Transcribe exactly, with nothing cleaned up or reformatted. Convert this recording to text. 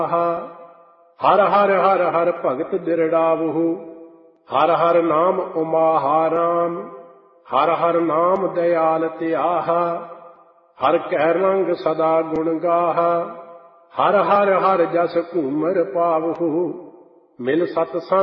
ਹਰ ਹਰ ਹਰ ਹਰ ਭਗਤ ਦਿਰੜਾਵਹੁ। ਹਰ ਹਰ ਨਾਮ ਉਮਾਹਾਰਾਮ। ਹਰ ਹਰ ਨਾਮ ਦਇਆਲ ਧਿਆਹਾ। ਹਰ ਕੈ ਰੰਗ ਸਦਾ ਗੁਣ ਗਾਹਾ। ਹਰ ਹਰ ਹਰ ਜਸ ਘੂਮਰ ਪਾਵਹੁ। ਮਿਲ ਸਤਸੰਗ